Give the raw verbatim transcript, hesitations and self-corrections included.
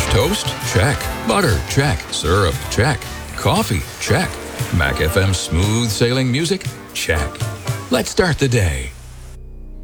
Toast? Check. Butter? Check. Syrup? Check. Coffee? Check. Mac F M smooth sailing music? Check. Let's start the day.